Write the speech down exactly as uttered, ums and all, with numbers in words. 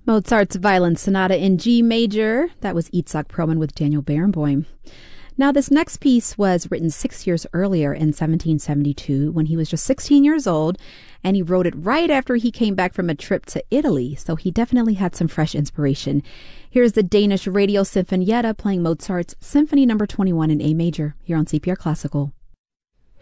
Mozart's Violin Sonata in G major. That was Itzhak Perlman with Daniel Barenboim. Now, this next piece was written six years earlier in seventeen seventy-two when he was just sixteen years old, and he wrote it right after he came back from a trip to Italy, so he definitely had some fresh inspiration. Here's the Danish Radio Sinfonietta playing Mozart's Symphony Number twenty-one in A major here on C P R Classical.